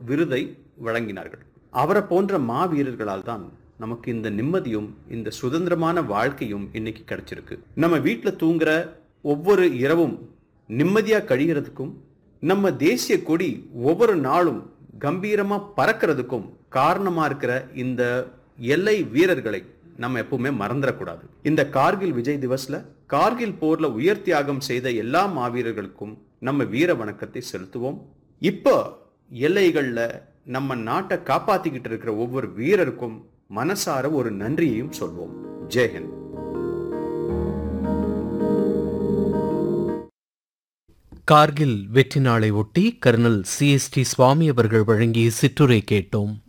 விருதை வழங்கினார்கள். அவரை போன்ற மாவீரர்களால் தான் நமக்கு இந்த நிம்மதியும் இந்த சுதந்திரமான வாழ்க்கையும் இன்னைக்கு கிடைச்சிருக்கு. நம்ம வீட்டில் தூங்குற ஒவ்வொரு இரவும் நிம்மதியா கழிகிறதுக்கும், நம்ம தேசிய கொடி ஒவ்வொரு நாளும் கம்பீரமா பறக்கிறதுக்கும் காரணமா இருக்கிற இந்த எல்லை வீரர்களை நம்ம எப்பவுமே மறந்துடக்கூடாது. இந்த கார்கில் விஜய் திவஸ்ல கார்கில் போர்ல உயிர் தியாகம் செய்த எல்லா மாவீரர்களுக்கும் நம்ம வீர வணக்கத்தை செலுத்துவோம். இப்போ எல்லைகள்ல நம்ம நாட்டை காப்பாத்திக்கிட்டு இருக்கிற ஒவ்வொரு வீரருக்கும் மனசார ஒரு நன்றியையும் சொல்வோம். ஜெய்ஹிந்த். கார்கில் வெற்றி நாளை ஒட்டி கர்னல் CST சுவாமி அவர்கள் வழங்கிய சிற்றுரை கேட்டோம்.